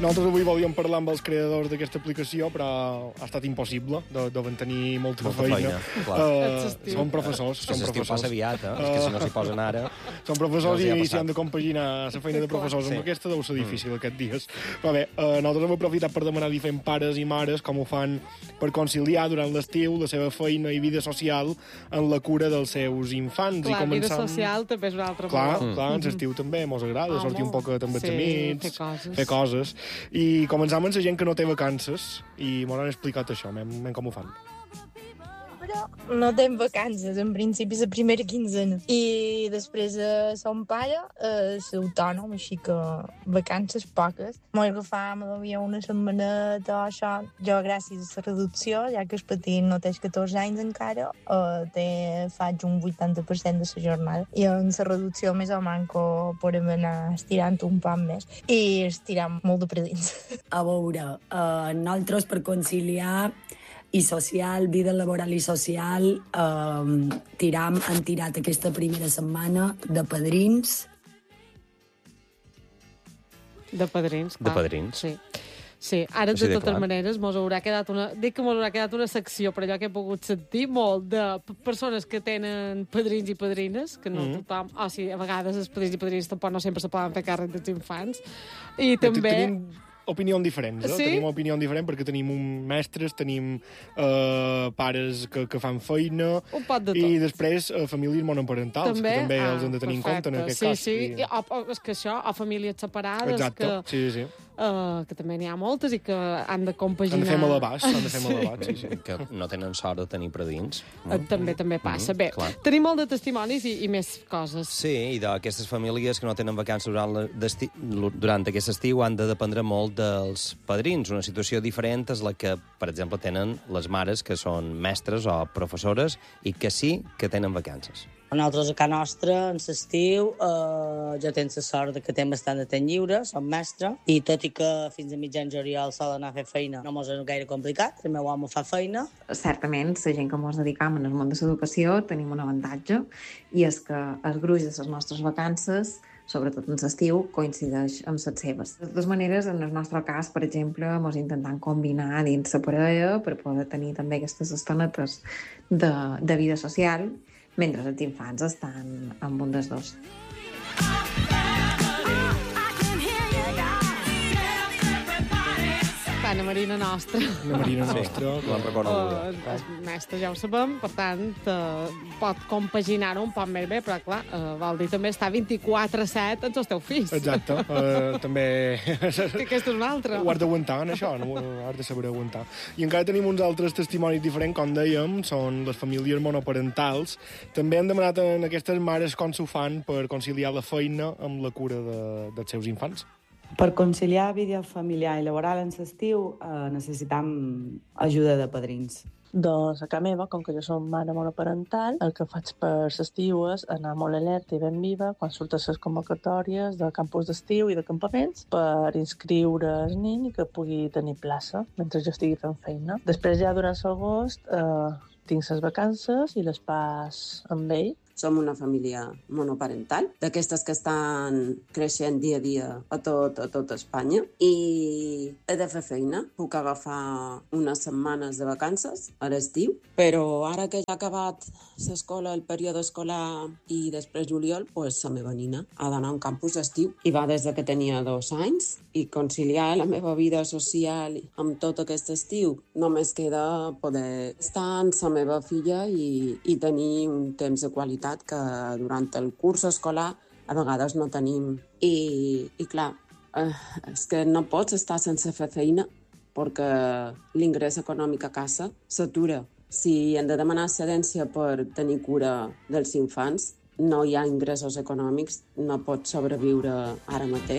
Nosaltres avui volíem parlar amb els creadors d'aquesta aplicació, però ha estat impossible, deuen tenir molta feina. Són professors. L'estiu passa aviat, és que si no s'hi posen ara... Són professors i si han de compaginar la feina de professors amb aquesta deu ser difícil aquests dies. Però bé, nosaltres hem aprofitat per demanar a diferents pares i mares com ho fan per conciliar durant l'estiu la seva feina i vida social en la cura dels seus infants. Clar, vida social també és un altre molt. Clar, en l'estiu també mos agrada sortir un poc també als amics, fer coses. I començam amb la gent que no té vacances i m'ho han explicat això, com ho fan. Però no tenim vacances, en principi la primera quinzena. I després son pare és autònom, així que vacances poques. M'ho agafàvem una setmaneta o això. Jo, gràcies a la reducció, ja que el petit no té 14 anys encara, faig un 80% de la jornada. I en la reducció més o manco podem anar estirant un poc més. I estiram molt de predins. A veure, nosaltres per conciliar i social, vida laboral i social, han tirat aquesta primera setmana de padrins. De padrins, clar. De padrins. Sí, ara de totes maneres mos haurà quedat una secció, per allò que he pogut sentir molt de persones que tenen padrins i padrines, que no tothom, o sigui, a vegades els padrins i padrines tampoc no sempre se poden fer càrrec dels infants, i també... Opinió diferents, sí? Tenim opinió diferent perquè tenim mestres, tenim pares que fan feina i després famílies monoparentals, que també els hem de tenir en compte en aquest cas. Sí. És que això, o famílies separades, que també n'hi ha moltes i que han de compaginar. Han de fer malabats, sí. Que no tenen sort de tenir predins. També passa. Bé, tenim molt de testimonis i més coses. Sí, i d'aquestes famílies que no tenen vacances durant aquest estiu han de dependre molt dels padrins. Una situació diferent és la que, per exemple, tenen les mares que són mestres o professores i que sí que tenen vacances. Nosaltres a casa nostra, en l'estiu, jo tenc la sort que tenc bastant de temps lliure, som mestre, i tot i que fins a mitjans juliol sol anar a fer feina, no mos és gaire complicat, el meu home fa feina. Certament, la gent que mos dedicam en el món de l'educació tenim un avantatge, i és que el gruix de les nostres vacances, sobretot en l'estiu, coincideix amb les seves. De totes maneres, en el nostre cas, per exemple, mos intentem combinar dins la parella per poder tenir també aquestes estonetes de vida social, mentre els infants estan amb un dels dos. Ana Marina nostra. Ana Marina nostra. Me'n recordo. Els mestres ja ho sabem, per tant, pot compaginar-ho un poc més bé, però clar, vol dir també estar 24/7 amb els teus fills. Exacte. També... Que aquesta és una altra. Ho has d'aguantar, en això, no? Has de saber aguantar. I encara tenim uns altres testimonis diferents, com dèiem, són les famílies monoparentals. També han demanat a aquestes mares com s'ho fan per conciliar la feina amb la cura dels seus infants. Per conciliar vida familiar i laboral en l'estiu necessitam ajuda de padrins. Doncs a casa meva, com que jo som mare monoparental, el que faig per l'estiu és anar molt alerta i ben viva quan surten les convocatòries de campus d'estiu i de campaments per inscriure el nen i que pugui tenir plaça mentre jo estigui fent feina. Després ja durant l'agost tinc les vacances i les pas amb ell. Som una família monoparental, d'aquestes que estan creixent dia a dia a tot Espanya, i he de fer feina. Puc agafar unes setmanes de vacances a l'estiu, però ara que ja ha acabat l'escola, el període escolar i després juliol, pues la meva nina ha d'anar a un campus d'estiu i va des que tenia 2 anys, i conciliar la meva vida social amb tot aquest estiu només queda poder estar amb la meva filla i tenir un temps de qualitat que durant el curs escolar a vegades no tenim. I clar, és que no pots estar sense fer feina perquè l'ingrés econòmic a casa s'atura. Si hem de demanar excedència per tenir cura dels infants, no hi ha ingressos econòmics, no pots sobreviure ara mateix.